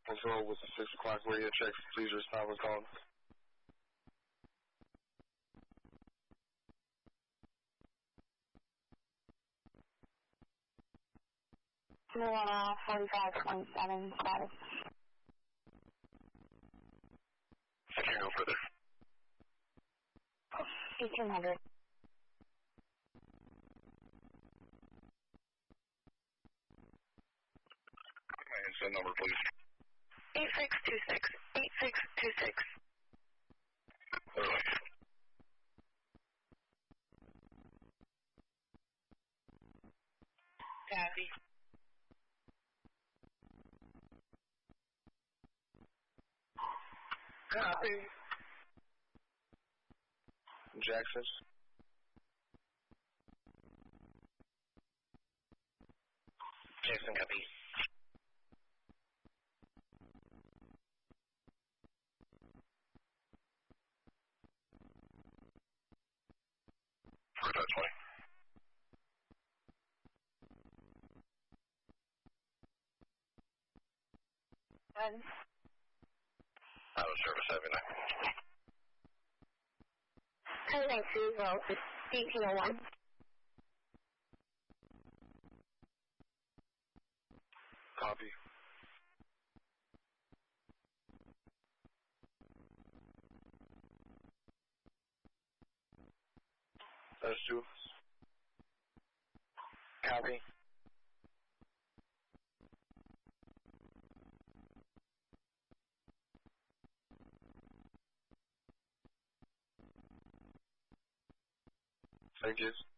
Control with the 6 o'clock radio check. Please respond with calling. Luana 4527 status. I can't go further. 1800. Instant number, please. 8626. 8626. Clearly. Copy. Copy. Jackson. Jackson, copy. For touch point. Out of service, have a night. 1090, 1801. Copy. That's 2. Copy. Thank you.